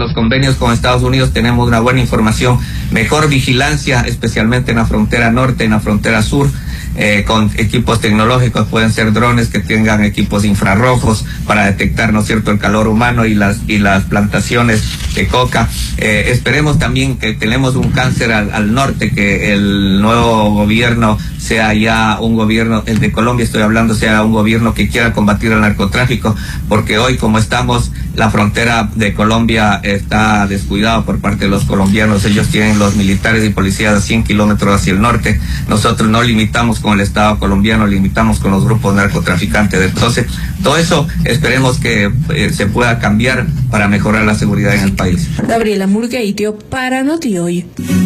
los convenios con Estados Unidos tenemos una buena información, mejor vigilancia, especialmente en la frontera norte, en la frontera sur, con equipos tecnológicos, pueden ser drones que tengan equipos infrarrojos para detectar, ¿no es cierto?, el calor humano y las plantaciones de coca. Esperemos también que tenemos un cáncer al norte, que el nuevo gobierno sea ya un gobierno, el de Colombia estoy hablando, sea un gobierno que quiera combatir el narcotráfico, porque hoy como estamos, la frontera de Colombia está descuidada por parte de los colombianos. Ellos tienen los militares y policías a 100 kilómetros hacia el norte. Nosotros no limitamos con el Estado colombiano, limitamos con los grupos narcotraficantes. Entonces, todo eso esperemos que se pueda cambiar para mejorar la seguridad en el país. Gabriela Murgueitio para Notioy.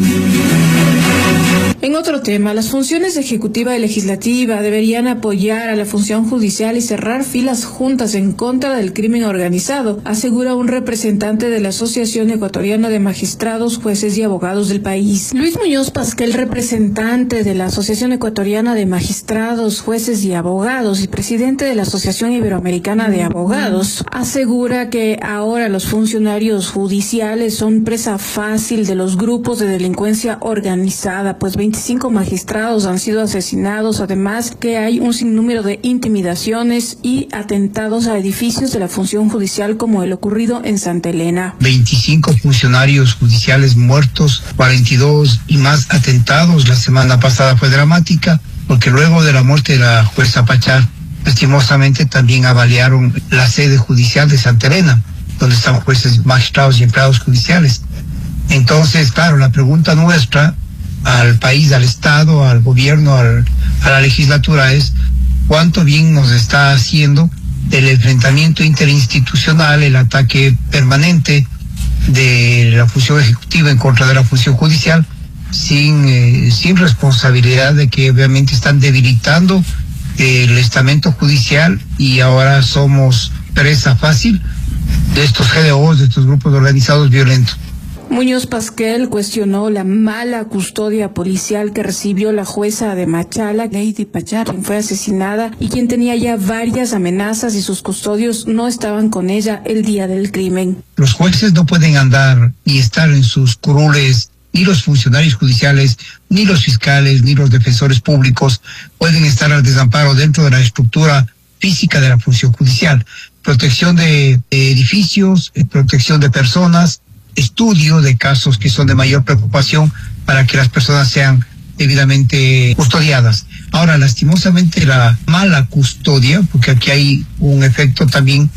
En otro tema, las funciones ejecutiva y legislativa deberían apoyar a la función judicial y cerrar filas juntas en contra del crimen organizado, asegura un representante de la Asociación Ecuatoriana de Magistrados, Jueces y Abogados del país. Luis Muñoz Pasquel, representante de la Asociación Ecuatoriana de Magistrados, Jueces y Abogados y presidente de la Asociación Iberoamericana de Abogados, asegura que ahora los funcionarios judiciales son presa fácil de los grupos de delincuencia organizada, pues 25 magistrados han sido asesinados, además que hay un sinnúmero de intimidaciones y atentados a edificios de la función judicial como el ocurrido en Santa Elena. 25 funcionarios judiciales muertos, 42 y más atentados. La semana pasada fue dramática porque luego de la muerte de la jueza Pachá, lastimosamente también avaliaron la sede judicial de Santa Elena, donde están jueces, magistrados y empleados judiciales. Entonces, claro, la pregunta nuestra al país, al Estado, al gobierno, a la legislatura es cuánto bien nos está haciendo el enfrentamiento interinstitucional, el ataque permanente de la función ejecutiva en contra de la función judicial, sin responsabilidad de que obviamente están debilitando el estamento judicial y ahora somos presa fácil de estos GDOs, de estos grupos organizados violentos. Muñoz Pasquel cuestionó la mala custodia policial que recibió la jueza de Machala, Lady Pachá, quien fue asesinada y quien tenía ya varias amenazas y sus custodios no estaban con ella el día del crimen. Los jueces no pueden andar y estar en sus curules, ni los funcionarios judiciales, ni los fiscales, ni los defensores públicos pueden estar al desamparo dentro de la estructura física de la función judicial. Protección de edificios, protección de personas, estudio de casos que son de mayor preocupación para que las personas sean debidamente custodiadas. Ahora, lastimosamente, la mala custodia, porque aquí hay un efecto también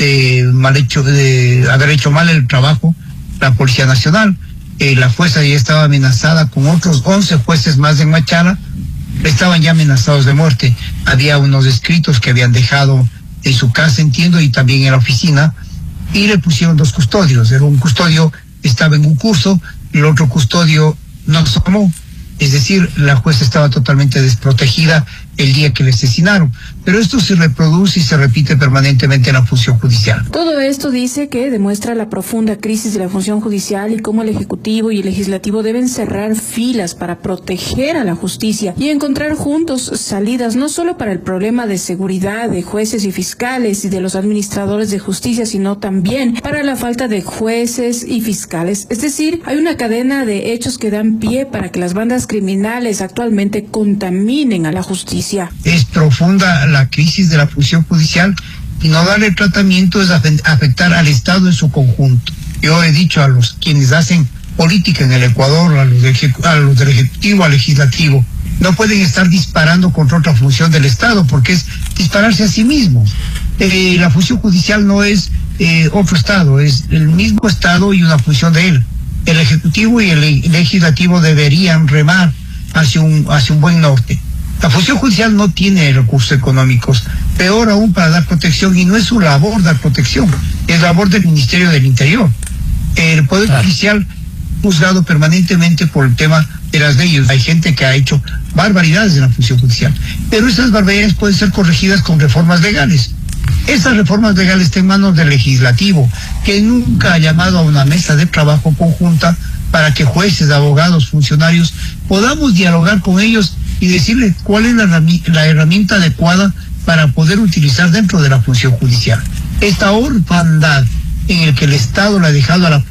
de haber hecho mal el trabajo la Policía Nacional. La jueza ya estaba amenazada con otros 11 jueces más en Machala, estaban ya amenazados de muerte. Había unos escritos que habían dejado en su casa, entiendo, y también en la oficina, y le pusieron 2 custodios. Era un custodio estaba en un curso, el otro custodio no se tomó. Es decir, la jueza estaba totalmente desprotegida el día que le asesinaron. Pero esto se reproduce y se repite permanentemente en la función judicial. Todo esto dice que demuestra la profunda crisis de la función judicial y cómo el Ejecutivo y el Legislativo deben cerrar filas para proteger a la justicia y encontrar juntos salidas no solo para el problema de seguridad de jueces y fiscales y de los administradores de justicia, sino también para la falta de jueces y fiscales. Es decir, hay una cadena de hechos que dan pie para que las bandas criminales actualmente contaminen a la justicia. Es profunda la crisis de la función judicial y no darle tratamiento es afectar al Estado en su conjunto. Yo he dicho a los quienes hacen política en el Ecuador, a los del Ejecutivo, al Legislativo, no pueden estar disparando contra otra función del Estado porque es dispararse a sí mismos. La función judicial no es otro Estado, es el mismo Estado y una función de él. El Ejecutivo y el Legislativo deberían remar hacia un buen norte. La función judicial no tiene recursos económicos, peor aún para dar protección, y no es su labor dar protección, es labor del Ministerio del Interior. El Poder Judicial juzgado permanentemente por el tema de las leyes. Hay gente que ha hecho barbaridades en la función judicial, pero esas barbaridades pueden ser corregidas con reformas legales. Esas reformas legales están en manos del Legislativo, que nunca ha llamado a una mesa de trabajo conjunta para que jueces, abogados, funcionarios podamos dialogar con ellos y decirles cuál es la herramienta adecuada para poder utilizar dentro de la función judicial. Esta orfandad en el que el Estado le ha dejado a la